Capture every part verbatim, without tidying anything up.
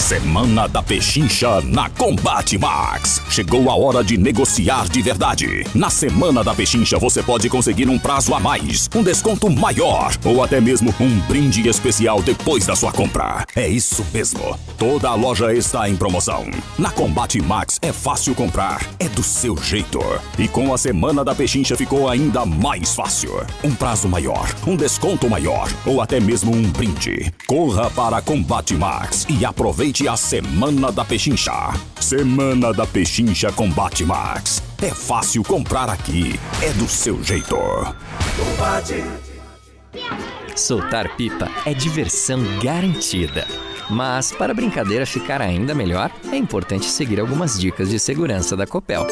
Semana da Pechincha na Combate Max. Chegou a hora de negociar de verdade. Na Semana da Pechincha você pode conseguir um prazo a mais, um desconto maior ou até mesmo um brinde especial depois da sua compra. É isso mesmo. Toda a loja está em promoção. Na Combate Max é fácil comprar, é do seu jeito. E com a Semana da Pechincha ficou ainda mais fácil. Um prazo maior, um desconto maior ou até mesmo um brinde. Corra para Combate Max e aproveite a Semana da Pechincha. Semana da Pechincha Combate Max. É fácil comprar aqui. É do seu jeito. Combate. Soltar pipa é diversão garantida. Mas para a brincadeira ficar ainda melhor, é importante seguir algumas dicas de segurança da Copel.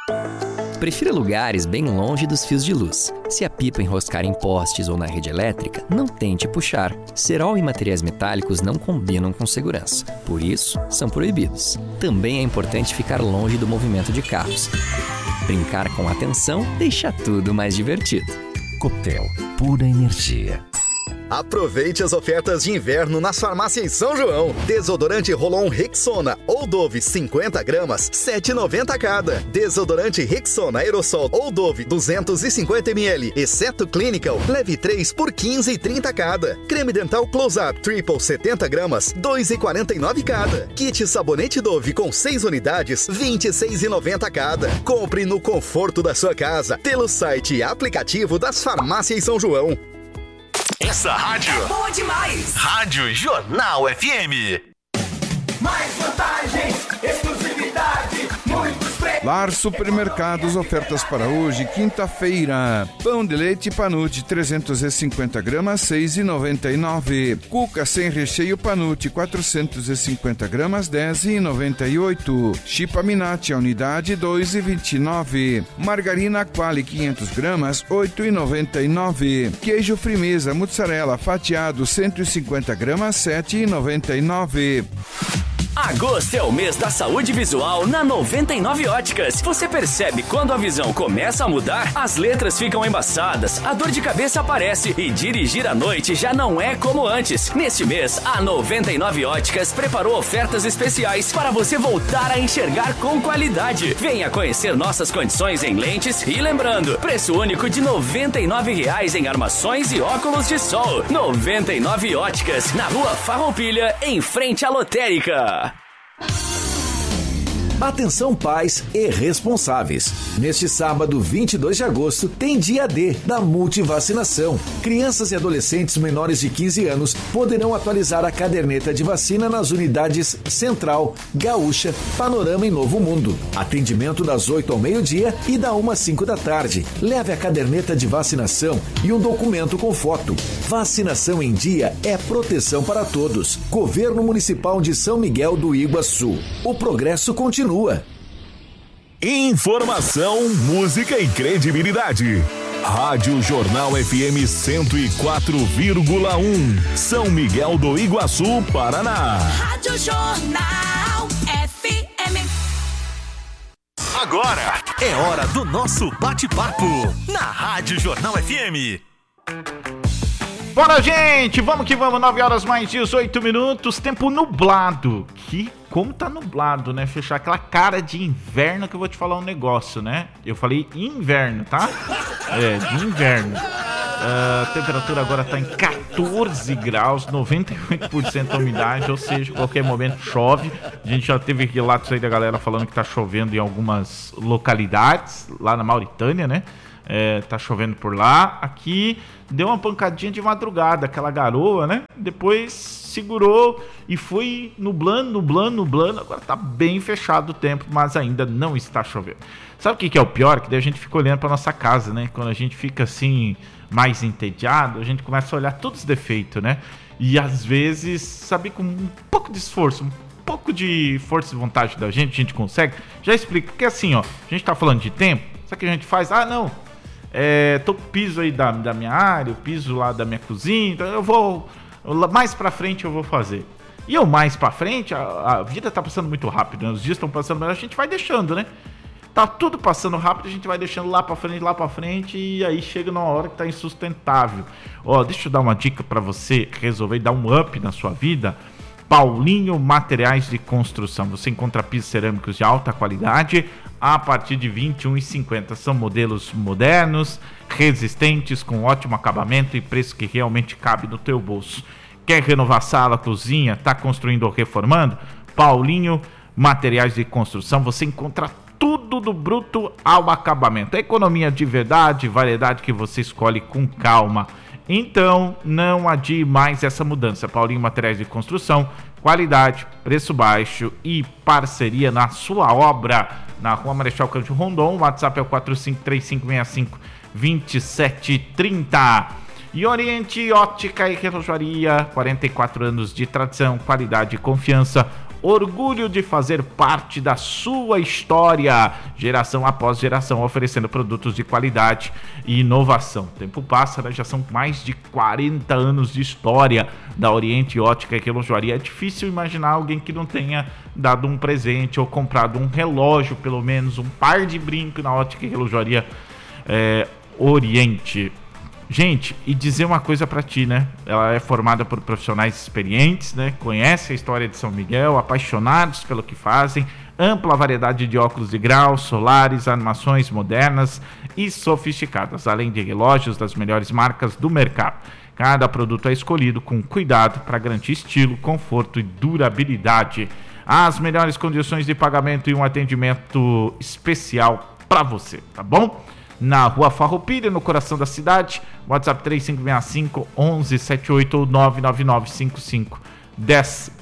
Prefira lugares bem longe dos fios de luz. Se a pipa enroscar em postes ou na rede elétrica, não tente puxar. Cerol e materiais metálicos não combinam com segurança. Por isso, são proibidos. Também é importante ficar longe do movimento de carros. Brincar com atenção deixa tudo mais divertido. Copel, pura energia. Aproveite as ofertas de inverno nas farmácias São João. Desodorante Rolon Rexona ou Dove cinquenta gramas, sete reais e noventa centavos cada. Desodorante Rexona Aerosol ou Dove duzentos e cinquenta mililitros, exceto Clinical, leve três por quinze reais e trinta centavos cada. Creme dental Close-Up Triple setenta gramas, dois reais e quarenta e nove centavos cada. Kit sabonete Dove com seis unidades, vinte e seis reais e noventa centavos cada. Compre no conforto da sua casa, pelo site e aplicativo das farmácias São João. Essa rádio é boa demais. Rádio Jornal F M. Mais vantagens, exclusividade, muitos prêmios. Lar Supermercados, ofertas para hoje, quinta-feira. Pão de leite Panute, trezentos e cinquenta gramas, seis reais e noventa e nove centavos. Cuca sem recheio Panute, quatrocentos e cinquenta gramas, dez reais e noventa e oito centavos. Chipa Minati, a unidade, dois reais e vinte e nove centavos. Margarina Quali, quinhentas gramas, oito reais e noventa e nove centavos. Queijo Frimeza, mussarela fatiado, cento e cinquenta gramas, sete reais e noventa e nove centavos. Agosto é o mês da saúde visual na noventa e nove Óticas. Você percebe quando a visão começa a mudar? As letras ficam embaçadas, a dor de cabeça aparece e dirigir à noite já não é como antes. Neste mês, a noventa e nove Óticas preparou ofertas especiais para você voltar a enxergar com qualidade. Venha conhecer nossas condições em lentes e lembrando, preço único de noventa e nove reais em armações e óculos de sol. noventa e nove Óticas, na Rua Farroupilha, em frente à lotérica. Atenção pais e responsáveis. Neste sábado, vinte e dois de agosto, tem dia D da multivacinação. Crianças e adolescentes menores de quinze anos poderão atualizar a caderneta de vacina nas unidades Central, Gaúcha, Panorama e Novo Mundo. Atendimento das oito ao meio-dia e da uma às cinco da tarde. Leve a caderneta de vacinação e um documento com foto. Vacinação em dia é proteção para todos. Governo Municipal de São Miguel do Iguaçu. O progresso continua. Informação, música e credibilidade. Rádio Jornal F M cento e quatro vírgula um, São Miguel do Iguaçu, Paraná. Rádio Jornal F M. Agora é hora do nosso bate-papo na Rádio Jornal F M. Bora, gente, vamos que vamos, nove horas mais dezoito minutos, tempo nublado. Que como tá nublado, né? Fechar aquela cara de inverno que eu vou te falar um negócio, né? Eu falei inverno, tá? É, de inverno. Uh, a temperatura agora tá em quatorze graus, noventa e oito por cento da umidade, ou seja, qualquer momento chove. A gente já teve relatos aí da galera falando que tá chovendo em algumas localidades, lá na Mauritânia, né? É, tá chovendo por lá. Aqui deu uma pancadinha de madrugada, aquela garoa, né? Depois segurou e foi nublando, nublando, nublando. Agora tá bem fechado o tempo, mas ainda não está chovendo. Sabe o que, que é o pior? Que daí a gente fica olhando pra nossa casa, né? Quando a gente fica assim, mais entediado, a gente começa a olhar todos os defeitos, né? E às vezes, sabe, com um pouco de esforço, um pouco de força e vontade da gente, a gente consegue. Já explico, porque assim, ó, a gente tá falando de tempo, sabe o que a gente faz? Ah, não, é, tô com o piso aí da, da minha área, o piso lá da minha cozinha, então eu vou, mais pra frente eu vou fazer. E eu mais pra frente, a, a vida tá passando muito rápido, né? Os dias estão passando, mas a gente vai deixando, né? Tá tudo passando rápido, a gente vai deixando lá pra frente, lá pra frente, e aí chega numa hora que tá insustentável. Ó, deixa eu dar uma dica pra você resolver dar um up na sua vida. Paulinho Materiais de Construção. Você encontra pisos cerâmicos de alta qualidade a partir de vinte e um reais e cinquenta centavos. São modelos modernos, resistentes, com ótimo acabamento e preço que realmente cabe no teu bolso. Quer renovar sala, cozinha, está construindo ou reformando? Paulinho Materiais de Construção. Você encontra tudo do bruto ao acabamento. Economia de verdade, variedade que você escolhe com calma. Então, não adie mais essa mudança. Paulinho Materiais de Construção, qualidade, preço baixo e parceria na sua obra. Na Rua Marechal Cândido Rondon, o WhatsApp é o quatro cinco três cinco seis cinco dois sete três zero. E Oriente Ótica e Relojaria, quarenta e quatro anos de tradição, qualidade e confiança. Orgulho de fazer parte da sua história, geração após geração, oferecendo produtos de qualidade e inovação. O tempo passa, né? Já são mais de quarenta anos de história da Oriente Ótica e Relojaria. É difícil imaginar alguém que não tenha dado um presente ou comprado um relógio, pelo menos um par de brinco na Ótica e Relojaria é, Oriente. Gente, e dizer uma coisa pra ti, né? Ela é formada por profissionais experientes, né? Conhece a história de São Miguel, apaixonados pelo que fazem, ampla variedade de óculos de grau, solares, armações modernas e sofisticadas, além de relógios das melhores marcas do mercado. Cada produto é escolhido com cuidado para garantir estilo, conforto e durabilidade. As melhores condições de pagamento e um atendimento especial para você, tá bom? Na Rua Farroupilha, no coração da cidade, WhatsApp três cinco seis cinco, um um sete oito ou nove nove nove cinco cinco um zero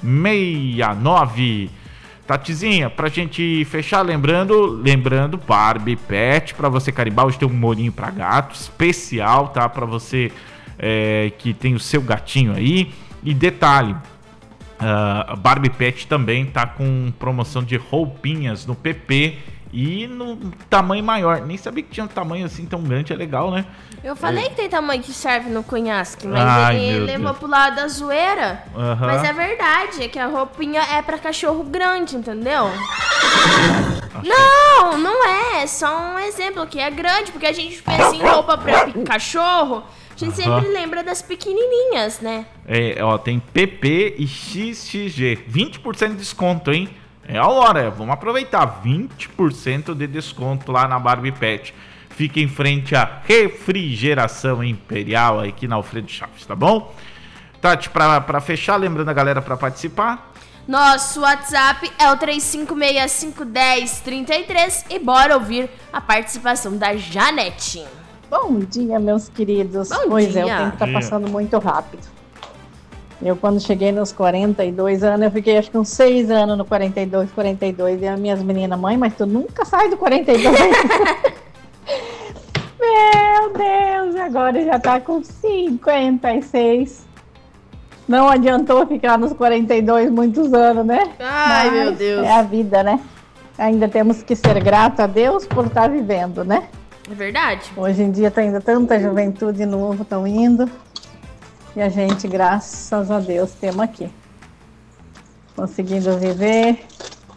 seis nove. Tatizinha, pra gente fechar, lembrando, lembrando, Barbie Pet, pra você carimbar, hoje tem um molinho pra gato, especial, tá? Pra você é, que tem o seu gatinho aí. E detalhe, uh, a Barbie Pet também tá com promoção de roupinhas no P P e no tamanho maior. Nem sabia que tinha um tamanho assim tão grande, é legal, né? Eu falei é. que tem tamanho que serve no conhasque, mas Ai, ele levou Deus. pro lado da zoeira. Uhum. Mas é verdade, é que a roupinha é pra cachorro grande, entendeu? Achei. Não, não é, é só um exemplo que é grande, porque a gente pensa em roupa pra cachorro, a gente uhum. sempre lembra das pequenininhas, né? É, ó, tem P P e X X G, vinte por cento de desconto, hein? É a hora, vamos aproveitar, vinte por cento de desconto lá na Barbie Pet. Fica em frente à Refrigeração Imperial aqui na Alfredo Chaves, tá bom? Tati, pra, pra fechar, lembrando a galera pra participar. Nosso WhatsApp é o três cinco seis cinco um zero três três e bora ouvir a participação da Janete. Bom dia, meus queridos. Bom pois dia. é, o tempo tá passando muito rápido. Eu, quando cheguei nos quarenta e dois anos, eu fiquei acho que uns seis anos no quarenta e dois, quarenta e dois. E as minhas meninas, mãe, mas tu nunca sai do quarenta e dois. Meu Deus, agora já tá com cinquenta e seis. Não adiantou ficar nos quarenta e dois muitos anos, né? Ai, mas meu Deus. É a vida, né? Ainda temos que ser grato a Deus por estar vivendo, né? É verdade. Hoje em dia tá ainda tanta juventude nova, estão indo. E a gente, graças a Deus, temos aqui. Conseguindo viver.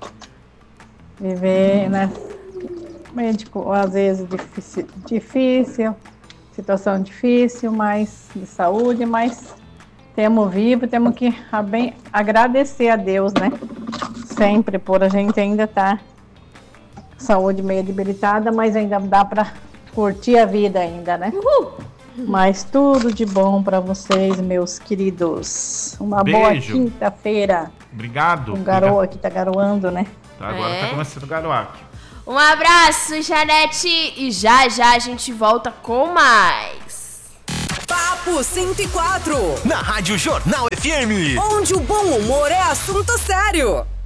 Viver, né? Médico, às vezes, difícil, difícil. Situação difícil, mas de saúde, mas temos vivo, temos que bem, agradecer a Deus, né? Sempre por a gente ainda estar tá, saúde meio debilitada, mas ainda dá para curtir a vida ainda, né? Uhul! Mas tudo de bom para vocês, meus queridos. Uma Beijo. Boa quinta-feira. Obrigado. Um garoa que tá garoando, né? Tá, agora é. tá começando a garoar aqui. Um abraço, Janete. E já já a gente volta com mais. Papo cento e quatro. Na Rádio Jornal F M. Onde o bom humor é assunto sério.